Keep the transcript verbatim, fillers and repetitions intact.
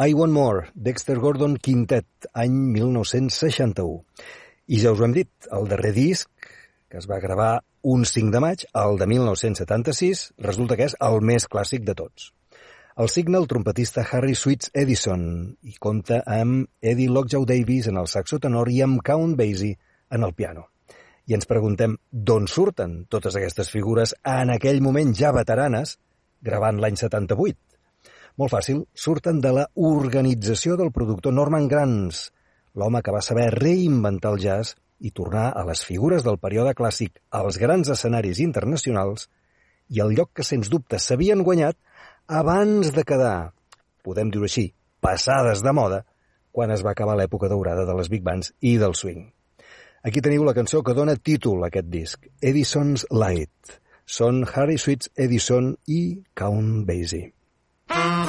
I Want More, Dexter Gordon Quintet, any mil nou-cents seixanta-u. I ja us ho hem dit, el darrer disc, que es va gravar un cinc de maig, el de mil nou-cents setanta-sis, resulta que és el més clàssic de tots. El signa el trompetista Harry Sweets Edison i compta amb Eddie Lockjaw Davis en el saxo tenor i amb Count Basie en el piano. I ens preguntem d'on surten totes aquestes figures en aquell moment ja veteranes, gravant l'any setanta-vuit. Molt fàcil, surten de la organització del productor Norman Granz, l'home que va saber reinventar el jazz i tornar a les figures del període clàssic als grans escenaris internacionals i el lloc que sens dubte s'havien guanyat abans de quedar, podem dir-ho així, passades de moda, quan es va acabar l'època daurada de les big bands i del swing. Aquí teniu la cançó que dona títol a aquest disc, Edison's Light. Són Harry Sweets Edison i Count Basie.